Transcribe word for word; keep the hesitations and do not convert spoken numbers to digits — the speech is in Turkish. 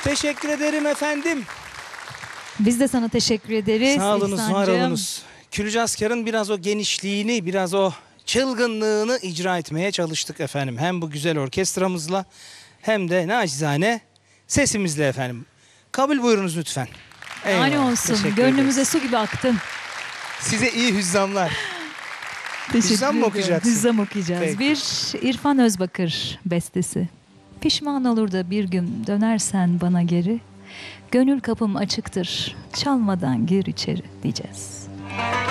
Teşekkür ederim efendim. Biz de sana teşekkür ederiz. Sağ olunuz, var İhsancığım. olunuz. Külücaskar'ın biraz o genişliğini, biraz o çılgınlığını icra etmeye çalıştık efendim. Hem bu güzel orkestramızla hem de nacizane sesimizle efendim. Kabul buyurunuz lütfen. Yani Eyvallah, olsun. teşekkür Gönlümüze ederiz. su gibi aktın. Size iyi hüzzamlar. Teşekkür Hüzzam mı ediyorum. okuyacaksın? Hüzzam okuyacağız. Peki. Bir İrfan Özbakır bestesi. Pişman olur da bir gün dönersen bana geri, gönül kapım açıktır, çalmadan gir içeri diyeceğiz.